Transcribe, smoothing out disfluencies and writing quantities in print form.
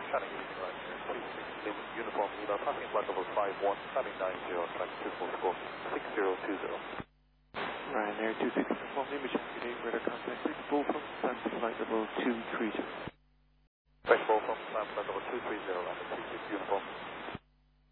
Shannon East Line, 26 Uniform Lima, passing flight level 51, climbing 90, track 244, 6020. Ryanair 26 Uniform Lima, Shannon radar contact 6 Bullfrog, climb to flight level 230. 6 Bullfrog, climb flight level 230, Ryanair 26 Uniform.